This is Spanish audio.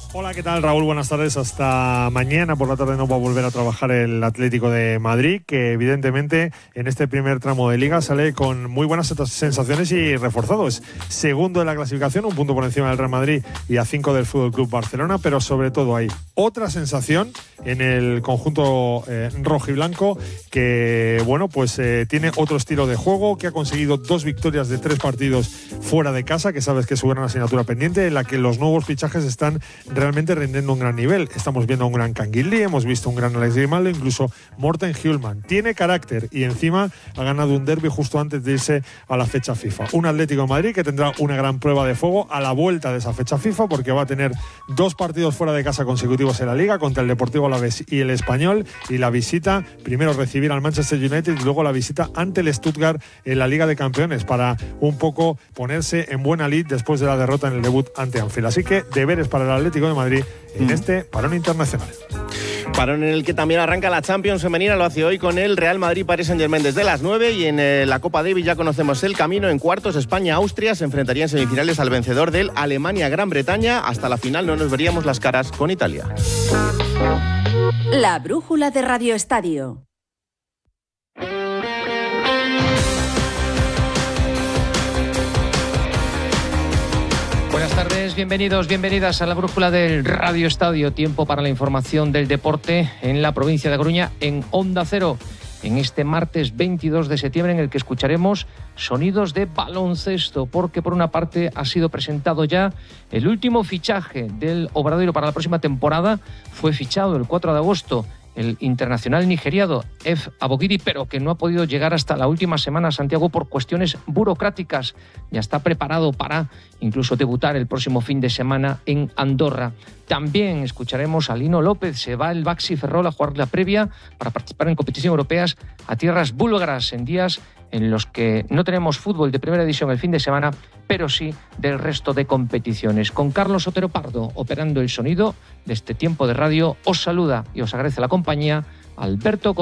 Hola, ¿qué tal, Raúl? Buenas tardes. Hasta mañana por la tarde no va a volver a trabajar el Atlético de Madrid, que evidentemente en este primer tramo de Liga sale con muy buenas sensaciones y reforzado. Es segundo de la clasificación, un punto por encima del Real Madrid y a 5 del Fútbol Club Barcelona, pero sobre todo hay otra sensación en el conjunto rojiblanco que, bueno, pues tiene otro estilo de juego, que ha conseguido 2 victorias de 3 partidos fuera de casa, que sabes que es su gran asignatura pendiente, en la que los nuevos fichajes están realmente rindiendo un gran nivel. Estamos viendo a un gran Canguilí, hemos visto un gran Alex Grimaldo, incluso Morten Hjulmand. Tiene carácter y encima ha ganado un derbi justo antes de irse a la fecha FIFA. Un Atlético de Madrid que tendrá una gran prueba de fuego a la vuelta de esa fecha FIFA, porque va a tener 2 partidos fuera de casa consecutivos en la Liga, contra el Deportivo Alavés y el Español, y la visita, primero recibir al Manchester United y luego la visita ante el Stuttgart en la Liga de Campeones, para un poco ponerse en buena lid después de la derrota en el debut ante Anfield. Así que deberes para el Atlético de Madrid en este parón internacional. Parón en el que también arranca la Champions femenina, lo hace hoy con el Real Madrid Paris Saint-Germain desde las 9, y en la Copa Davis ya conocemos el camino. En cuartos, España-Austria se enfrentaría en semifinales al vencedor del Alemania-Gran Bretaña. Hasta la final no nos veríamos las caras con Italia. La brújula de Radio Estadio. Buenas tardes, bienvenidos, bienvenidas a la brújula del Radio Estadio. Tiempo para la información del deporte en la provincia de Coruña en Onda Cero. En este martes 22 de septiembre, en el que escucharemos sonidos de baloncesto, porque por una parte ha sido presentado ya el último fichaje del Obradoiro para la próxima temporada. Fue fichado el 4 de agosto el internacional nigeriano F. Abogidi, pero que no ha podido llegar hasta la última semana a Santiago por cuestiones burocráticas. Ya está preparado para incluso debutar el próximo fin de semana en Andorra. También escucharemos a Lino López. Se va el Baxi Ferrol a jugar la previa para participar en competiciones europeas a tierras búlgaras, en días en los que no tenemos fútbol de primera división el fin de semana, pero sí del resto de competiciones. Con Carlos Otero Pardo operando el sonido de este tiempo de radio, os saluda y os agradece la compañía Alberto